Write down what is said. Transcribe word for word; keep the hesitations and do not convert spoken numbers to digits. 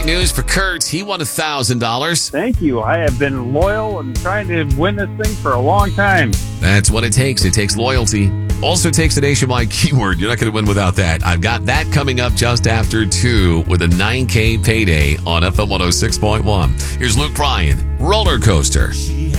news for Kurt. He won one thousand dollars. Thank you. I have been loyal and trying to win this thing for a long time. That's what it takes. It takes loyalty. Also takes a nationwide keyword. You're not going to win without that. I've got that coming up just after two with a nine K payday on F M one oh six point one. Here's Luke Bryan, Roller Coaster. She